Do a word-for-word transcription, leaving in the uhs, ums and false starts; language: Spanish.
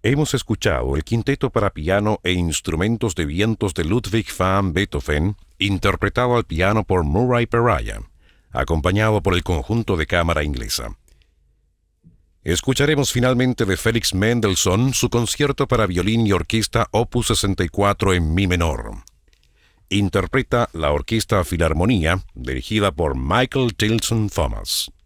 Hemos escuchado el quinteto para piano e instrumentos de vientos de Ludwig van Beethoven, interpretado al piano por Murray Peraya, acompañado por el conjunto de cámara inglesa. Escucharemos finalmente de Félix Mendelssohn su concierto para violín y orquesta opus sesenta y cuatro en mi menor. Interpreta la Orquesta Filarmonía, dirigida por Michael Tilson Thomas.